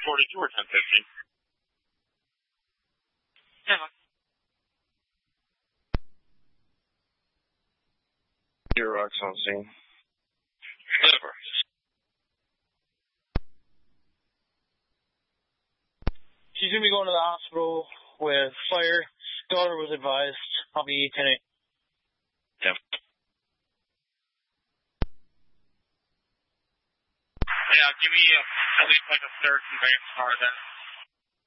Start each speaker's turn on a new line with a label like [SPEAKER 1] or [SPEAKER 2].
[SPEAKER 1] 1042 or 1050?
[SPEAKER 2] Yeah.
[SPEAKER 3] Your rocks on scene.
[SPEAKER 1] Whatever.
[SPEAKER 2] She's going to be going to the hospital with fire. Daughter was advised. I'll be 10-8.
[SPEAKER 1] Yeah. Yeah, give me at least like a third conveyance car then.